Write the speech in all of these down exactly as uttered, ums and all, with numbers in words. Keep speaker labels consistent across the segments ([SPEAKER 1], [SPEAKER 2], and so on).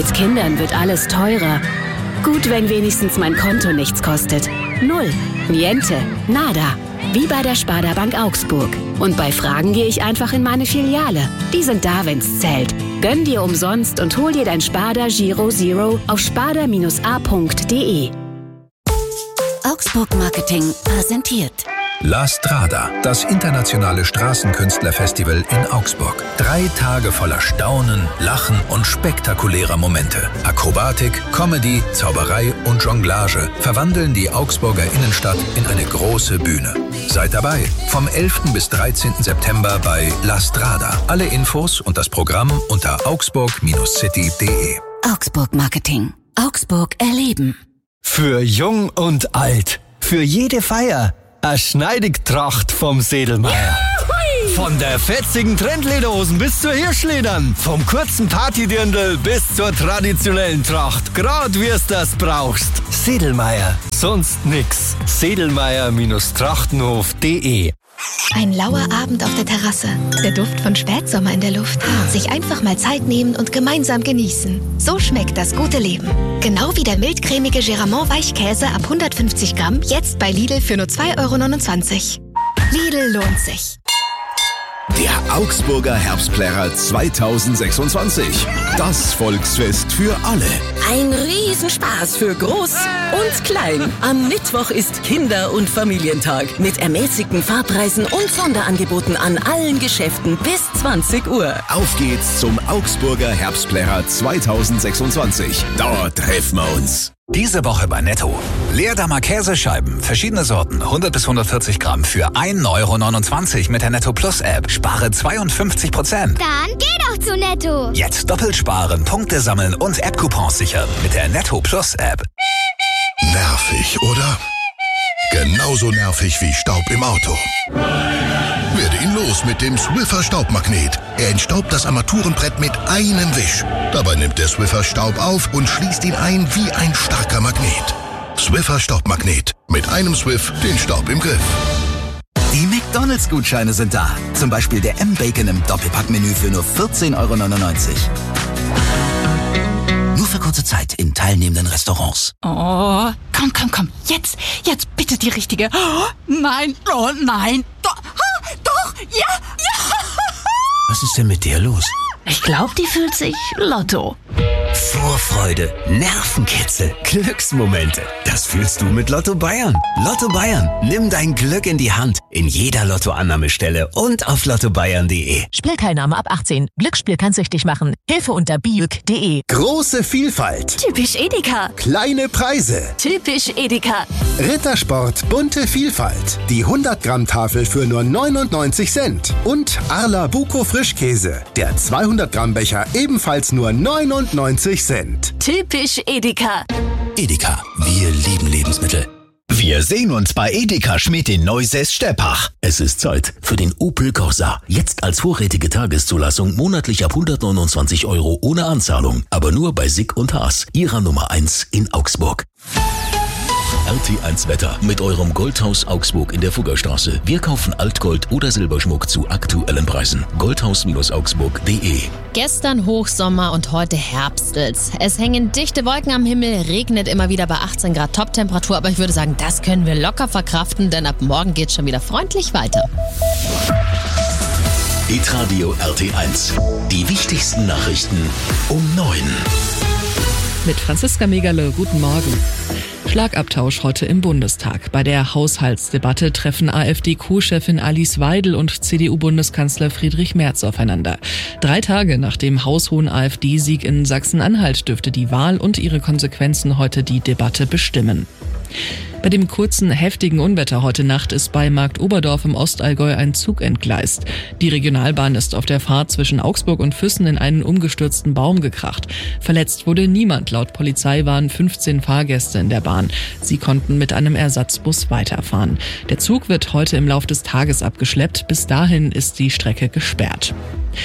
[SPEAKER 1] Mit Kindern wird alles teurer. Gut, wenn wenigstens mein Konto nichts kostet. Null. Niente. Nada. Wie bei der Sparda Bank Augsburg. Und bei Fragen gehe ich einfach in meine Filiale. Die sind da, wenn's zählt. Gönn dir umsonst und hol dir dein Sparda Giro Zero auf sparda a punkt de.
[SPEAKER 2] Augsburg Marketing präsentiert
[SPEAKER 3] La Strada, das internationale Straßenkünstlerfestival in Augsburg. Drei Tage voller Staunen, Lachen und spektakulärer Momente. Akrobatik, Comedy, Zauberei und Jonglage verwandeln die Augsburger Innenstadt in eine große Bühne. Seid dabei, vom elften bis dreizehnten September bei La Strada. Alle Infos und das Programm unter augsburg city punkt de.
[SPEAKER 2] Augsburg Marketing. Augsburg erleben.
[SPEAKER 4] Für jung und alt. Für jede Feier. Eine Schneidigtracht vom Sedelmeier. Von der fetzigen Trendlederhosen bis zur Hirschledern. Vom kurzen Partydirndl bis zur traditionellen Tracht. Grad wie es das brauchst. Sedelmeier. Sonst nix. sedelmeier Trachtenhof punkt de.
[SPEAKER 5] Ein lauer Abend auf der Terrasse. Der Duft von Spätsommer in der Luft. Sich einfach mal Zeit nehmen und gemeinsam genießen. So schmeckt das gute Leben. Genau wie der mildcremige Geramont Weichkäse ab hundertfünfzig Gramm. Jetzt bei Lidl für nur zwei Euro neunundzwanzig. Lidl lohnt sich.
[SPEAKER 6] Der Augsburger Herbstplärrer zweitausendsechsundzwanzig. Das Volksfest für alle.
[SPEAKER 7] Ein Riesenspaß für Groß und Klein. Am Mittwoch ist Kinder- und Familientag mit ermäßigten Fahrpreisen und Sonderangeboten an allen Geschäften bis zwanzig Uhr.
[SPEAKER 6] Auf geht's zum Augsburger Herbstplärrer zweitausendsechsundzwanzig. Dort treffen wir uns.
[SPEAKER 3] Diese Woche bei Netto. Leerdammer Käsescheiben, verschiedene Sorten, hundert bis hundertvierzig Gramm für ein Euro neunundzwanzig mit der Netto Plus App. Spare zweiundfünfzig Prozent.
[SPEAKER 8] Dann geh doch zu Netto.
[SPEAKER 3] Jetzt doppelt sparen, Punkte sammeln und App-Coupons sichern mit der Netto Plus App.
[SPEAKER 9] Nervig, oder? Genauso nervig wie Staub im Auto. Werde ihn los mit dem Swiffer Staubmagnet. Er entstaubt das Armaturenbrett mit einem Wisch. Dabei nimmt der Swiffer Staub auf und schließt ihn ein wie ein starker Magnet. Swiffer Staubmagnet. Mit einem Swiff den Staub im Griff.
[SPEAKER 10] Die McDonalds-Gutscheine sind da. Zum Beispiel der M-Bacon im Doppelpackmenü für nur vierzehn Euro neunundneunzig. Nur für kurze Zeit in teilnehmenden Restaurants.
[SPEAKER 11] Oh, komm, komm, komm. Jetzt, jetzt bitte die richtige. Oh, nein, oh nein. Doch, oh, doch, ja, ja.
[SPEAKER 10] Was ist denn mit dir los?
[SPEAKER 11] Ich glaube, die fühlt sich Lotto.
[SPEAKER 10] Vorfreude, Nervenkitzel, Glücksmomente. Das fühlst du mit Lotto Bayern. Lotto Bayern. Nimm dein Glück in die Hand. In jeder Lottoannahmestelle und auf lotto bayern punkt de.
[SPEAKER 12] Spielteilnahme ab achtzehn. Glücksspiel kann süchtig machen. Hilfe unter biuk punkt de.
[SPEAKER 13] Große Vielfalt.
[SPEAKER 12] Typisch Edeka.
[SPEAKER 13] Kleine Preise.
[SPEAKER 12] Typisch Edeka.
[SPEAKER 13] Rittersport bunte Vielfalt. Die hundert Gramm Tafel für nur neunundneunzig Cent. Und Arla Buko Frischkäse. Der zweihundert Gramm Becher ebenfalls nur neunundneunzig Cent.
[SPEAKER 12] Typisch Edeka.
[SPEAKER 10] Edeka. Wir lieben Lebensmittel.
[SPEAKER 14] Wir sehen uns bei Edeka Schmidt in Neusäß-Steppach.
[SPEAKER 15] Es ist Zeit für den Opel Corsa. Jetzt als vorrätige Tageszulassung monatlich ab hundertneunundzwanzig Euro ohne Anzahlung. Aber nur bei Sick und Haas, ihrer Nummer eins in Augsburg. R T eins Wetter mit eurem Goldhaus Augsburg in der Fuggerstraße. Wir kaufen Altgold oder Silberschmuck zu aktuellen Preisen. goldhaus augsburg punkt de.
[SPEAKER 16] Gestern Hochsommer und heute Herbstels. Es hängen dichte Wolken am Himmel, regnet immer wieder bei achtzehn Grad Toptemperatur, aber ich würde sagen, das können wir locker verkraften, denn ab morgen geht's schon wieder freundlich weiter.
[SPEAKER 15] Hitradio R T eins. Die wichtigsten Nachrichten um neun.
[SPEAKER 17] Mit Franziska Megerle, guten Morgen. Schlagabtausch heute im Bundestag. Bei der Haushaltsdebatte treffen AfD-Co-Chefin Alice Weidel und C D U-Bundeskanzler Friedrich Merz aufeinander. Drei Tage nach dem haushohen AfD-Sieg in Sachsen-Anhalt dürfte die Wahl und ihre Konsequenzen heute die Debatte bestimmen. Bei dem kurzen, heftigen Unwetter heute Nacht ist bei Marktoberdorf im Ostallgäu ein Zug entgleist. Die Regionalbahn ist auf der Fahrt zwischen Augsburg und Füssen in einen umgestürzten Baum gekracht. Verletzt wurde niemand. Laut Polizei waren fünfzehn Fahrgäste in der Bahn. Sie konnten mit einem Ersatzbus weiterfahren. Der Zug wird heute im Lauf des Tages abgeschleppt. Bis dahin ist die Strecke gesperrt.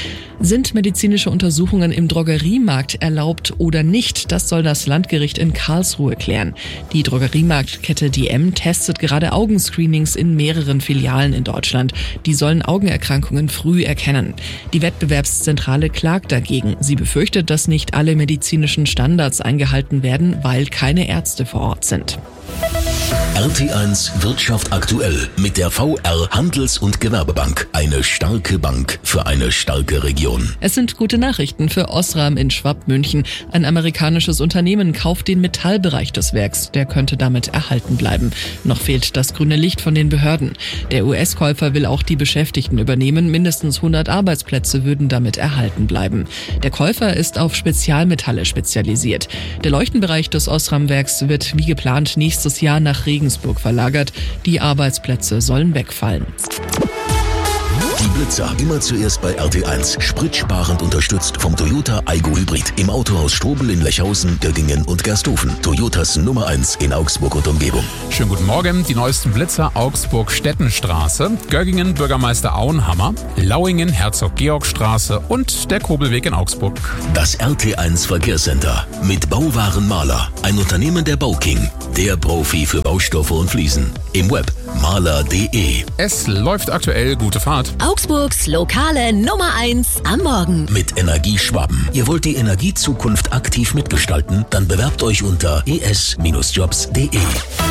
[SPEAKER 17] Sind medizinische Untersuchungen im Drogeriemarkt erlaubt oder nicht? Das soll das Landgericht in Karlsruhe klären. Die Drogeriemarktkette D M testet gerade Augenscreenings in mehreren Filialen in Deutschland. Die sollen Augenerkrankungen früh erkennen. Die Wettbewerbszentrale klagt dagegen. Sie befürchtet, dass nicht alle medizinischen Standards eingehalten werden, weil keine Ärzte vor Ort sind.
[SPEAKER 15] R T eins Wirtschaft aktuell mit der V R Handels- und Gewerbebank. Eine starke Bank für eine starke Region.
[SPEAKER 17] Es sind gute Nachrichten für Osram in Schwabmünchen. Ein amerikanisches Unternehmen kauft den Metallbereich des Werks. Der könnte damit erhalten bleiben. Noch fehlt das grüne Licht von den Behörden. Der U S-Käufer will auch die Beschäftigten übernehmen. Mindestens hundert Arbeitsplätze würden damit erhalten bleiben. Der Käufer ist auf Spezialmetalle spezialisiert. Der Leuchtenbereich des Osram-Werks wird wie geplant nächstes Jahr nach Regensburg verlagert. Die Arbeitsplätze sollen wegfallen.
[SPEAKER 15] Die Blitzer immer zuerst bei R T eins. Spritsparend unterstützt vom Toyota Aygo Hybrid. Im Autohaus Strobel in Lechhausen, Göggingen und Gersthofen. Toyotas Nummer eins in Augsburg und Umgebung.
[SPEAKER 18] Schönen guten Morgen. Die neuesten Blitzer Augsburg-Stettenstraße, Göggingen Bürgermeister Auenhammer, Lauingen Herzog-Georg-Straße und der Kobelweg in Augsburg.
[SPEAKER 15] Das R T eins Verkehrscenter mit Bauwarenmaler. Ein Unternehmen der Bauking. Der Profi für Baustoffe und Fliesen. Im Web maler punkt de.
[SPEAKER 18] Es läuft aktuell. Gute Fahrt.
[SPEAKER 2] Augsburgs lokale Nummer eins am Morgen.
[SPEAKER 15] Mit Energie Schwaben. Ihr wollt die Energiezukunft aktiv mitgestalten? Dann bewerbt euch unter e s Bindestrich jobs punkt de.